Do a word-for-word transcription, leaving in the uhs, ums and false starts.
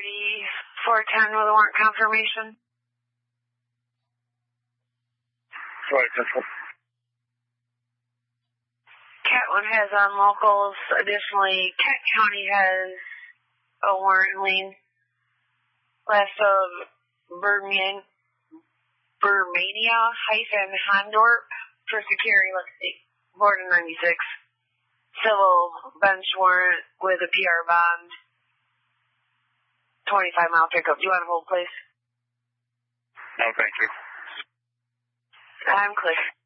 thirty, four ten with a warrant confirmation. Right, Central. Catlin has on locals. Additionally, Kent County has a warrant lien. Last of Bermania, Bermania hyphen Hondorp for security, let's see, Borden ninety-six. Civil bench warrant with a P R bond. twenty-five mile pickup. Do you want to hold, please? No, thank you. I'm clear.